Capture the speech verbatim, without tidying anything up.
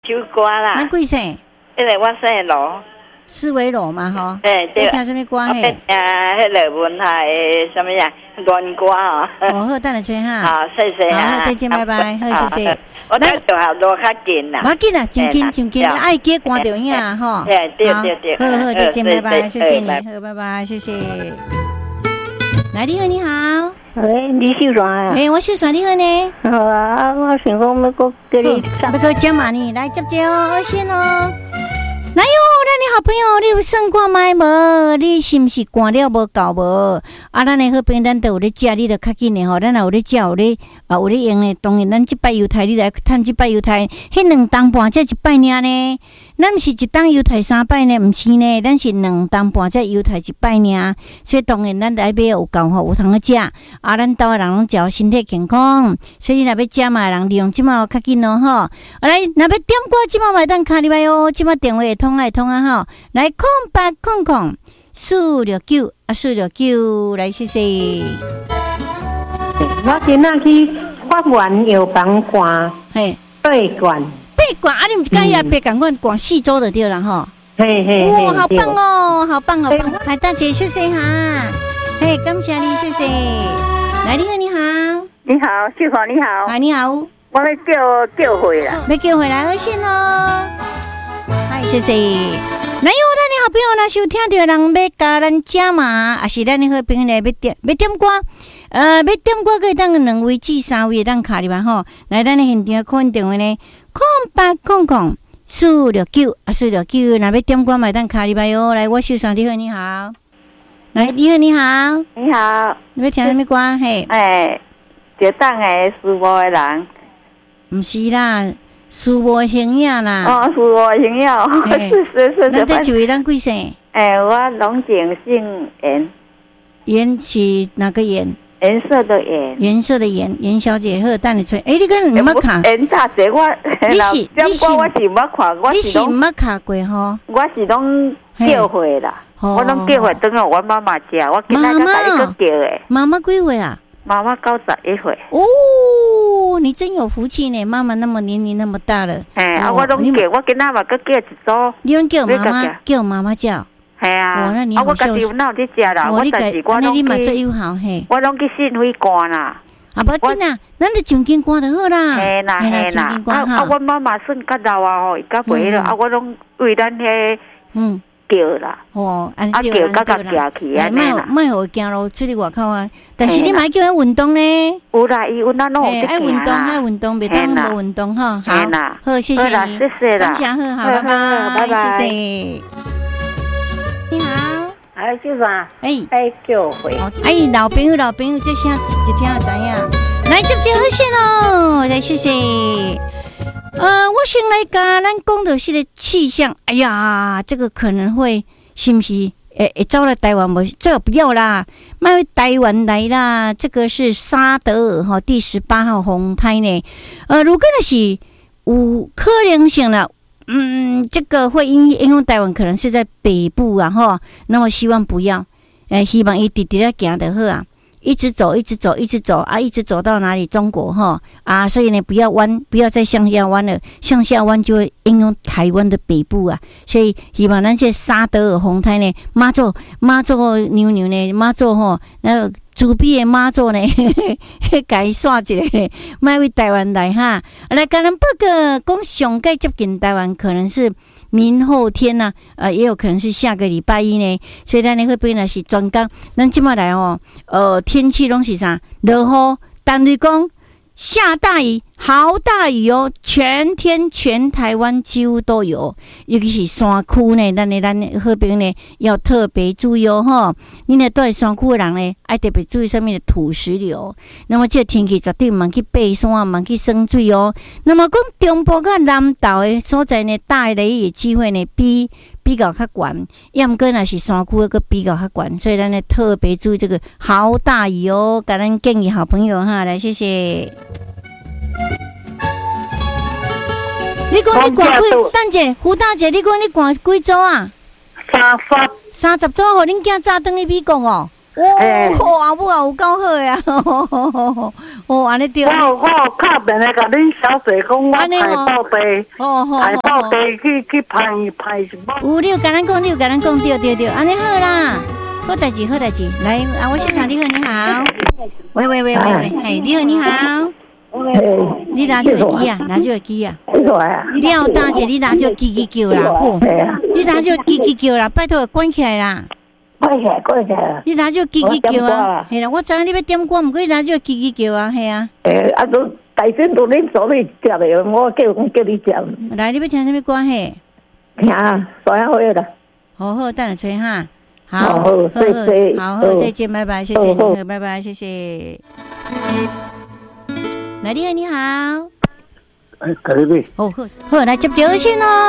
秋歌啦。 咱几岁？ 迄个我姓罗。 思维罗嘛吼。 对对。 听什么歌嘿？ 啊，迄个文海的什么呀？原歌哦。 哦，好，等下吹哈。 好，谢谢啊。 好，再见，拜拜，好，谢谢。 我咱就好多较近啦。 无紧啦，真紧真紧，爱记关着影吼。 对对对对。 好好，再见，拜拜，谢谢你，好，拜拜，谢谢。来，你好，你好。 喂，你秀传啊？ 哎，我秀传，你好呢？ 好啊，我想讲要搁叫你上。 要搁讲嘛呢？来接接哦，我先哦。来哟，咱的好朋友，你有算看卖无？你是毋是赶了无够无？啊，咱的好朋友，咱都有咧食，你著较紧的吼。咱也有咧食，有咧啊，有咧用的。当然，咱即摆犹太，你来趁即摆犹太，迄两当半才一摆尔呢。咱毋是一当犹太三摆呢，毋是呢，咱是两当半才犹太一摆尔。所以当然，咱来买有够吼，有通去食。啊，咱兜的人拢食身体健康，所以若要食嘛，人利用即马较紧咯吼。啊，来，若要点歌，即马买单卡入来哦，即马电话会通爱通啊吼。来，空八空空四六九啊，四六九，来谢谢。 我今仔去法院药房看， 嘿， 八罐， 八罐啊！你唔介意啊？别赶快逛四周就对了哈。 嘿嘿， 哇，好棒哦，好棒，好棒！来，大姐，谢谢哈。嘿，感谢你，谢谢。来，你好，你好， 你好，秀华你好， 啊，你好， 我要叫叫回啦， 要叫回来好先咯。嗨，谢谢。来哟，咱的好朋友，若是有听到人要教咱食嘛，也是咱的好朋友来要点要点歌，呃，要点歌可以当两位至三位当卡入来吼。来，咱的现场可能电话呢，空八空空四六九啊，四六九，若要点歌嘛，当卡入来哟。来，我秀爽，你好，你好。来，你好，你好， 你好， 你要听什么歌？嘿， 哎，一档的思无的人， 毋是啦。事无形影啦， 哦，事无形影，是是是。 咱这一位咱几岁？ 哎，我龙井姓严， 严是哪个严？ 颜色的颜， 颜色的颜，严小姐好，等你吹。哎，你跟你捌卡？ 颜大姐，我你是你是我是捌看，我是拢捌卡过吼？ 我是拢叫回啦，我拢叫回，等下我妈妈食，我今仔个带你去叫诶。 妈妈几岁啊？ 妈妈九十一岁。 哦，你真有福气呢！妈妈那么年龄那么大了。 哎，啊，我拢叫，我今仔嘛搁叫一组。 你拢叫妈妈，叫妈妈叫。系啊， 哦，那你好孝顺。啊，我家己有哪有去食啦？我但是我拢去，我拢去信会干啦。 啊，无紧啦，咱就上经关就好啦。 嘿啦嘿啦，啊啊，我妈妈算较老啊吼，伊较袂了，啊，我拢为咱迄嗯。叫啦， 哦， 啊叫甲甲行去安尼啦， 莫互行路出去外口啊。但是你莫叫伊运动呢？ 有啦，伊有哪弄有爱运动，爱运动，别当无运动哈。好，好，谢谢你， 谢谢啦， 感谢好，好，拜拜， 拜拜， 谢谢。你好， 哎，秀华， 哎， 哎，叫回， 哎，老朋友，老朋友，这声一听就知影。来接接好线喽，来谢谢。呃，我先来甲咱讲到是个气象。哎呀，这个可能会是不是诶会走来台湾无？这个不要啦，卖回台湾来啦。这个是沙德尔哈第十八号风台呢。呃，如果那是有可能性啦，嗯，这个会因应用台湾，可能是在北部啊哈。那么希望不要，呃，希望伊直直咧行就好啊。一直走，一直走，一直走啊！一直走到哪里？中国哈啊！所以呢，不要弯，不要再向下弯了，向下弯就会应用台湾的北部啊。所以希望咱这沙德尔风台呢，妈祖妈祖牛牛呢，妈祖吼，那主笔的妈祖呢，改刷一个，卖为台湾来哈。来，跟咱报告讲上届接近台湾，可能是明后天呐、啊，呃，也有可能是下个礼拜一呢。所以咱呢会变呢是专讲，咱今麦来哦，呃，天气拢是啥？落雨，单位讲下大雨，好大雨哦，全天全台湾几乎都有，尤其是山区呢，咱的咱的好朋友呢要特别注意哦吼。你呢住在山区的人呢，爱特别注意上面的土石流。那么这天气绝对唔通去爬山，唔通去耍水哦。那么讲中部甲南投的所在呢，大雷雨的机会呢比比较较悬，要唔过若是山区个比较较悬，所以咱呢特别注意这个好大雨哦。甲咱建议好朋友哈，来谢谢。你讲你赶几？等者，胡大姐，你讲你赶几组啊？ 三十。 三十组，互恁囝早登去美国哦。哦， 哦，阿母啊有够好呀！哦，安尼对。 我我敲电来甲恁小姐讲，我排到地， 哦好， 排到地去去排排什么？ 有你有甲咱讲，你有甲咱讲，对对对，安尼好啦，好代志好代志。来，啊，我现场你好你好，喂喂喂喂喂，哎，你好你好。你拿这个机啊，拿这个机啊！你要大姐，你拿这个机机叫啦，吼！你拿这个机机叫啦，拜托关起来啦！ 关起来，关起来！ 你拿这个机机叫啊！系啦，我知你要点歌，唔过你拿这个机机叫啊，系啊！ 诶，啊都大声都恁做你食的，我叫我叫你食。 来，你要听什么歌嘿？ 听，所以好啦。 好好，等下吹哈。好， 好，谢谢， 好好，再见，拜拜，谢谢你，拜拜，谢谢。来，你好，你好。 哎，隔壁。 好好好，来接电话先咯。